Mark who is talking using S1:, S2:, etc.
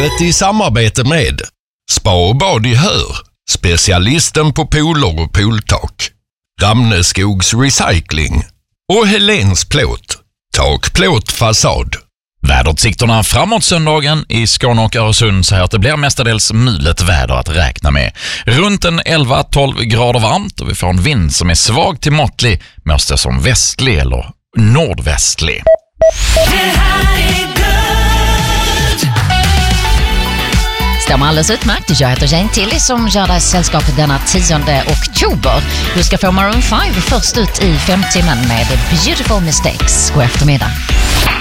S1: livet i samarbete med Spa och bad i Hör, specialisten på pooler och pooltak, Ramneskogs Recycling och Helens Plåt, takplåt fasad.
S2: Väderutsikterna framåt söndagen i Skåne och Öresund säger att det blir mestadels mulet väder att räkna med. Runt en 11-12 grader varmt och vi får en vind som är svag till måttlig med oss som västlig eller nordvästlig.
S3: Stämmer alldeles utmärkt. Jag heter Jane Tilly som gör dig sällskapet denna 10 oktober. Du ska få Maroon 5 först ut i 5 timmen med Beautiful Mistakes. God eftermiddag.